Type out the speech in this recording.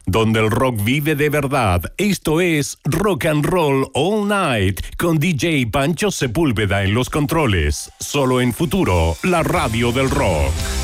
donde el rock vive de verdad. Esto es Rock and Roll All Night con DJ Pancho Sepúlveda en los controles. Solo en Futuro, la radio del rock.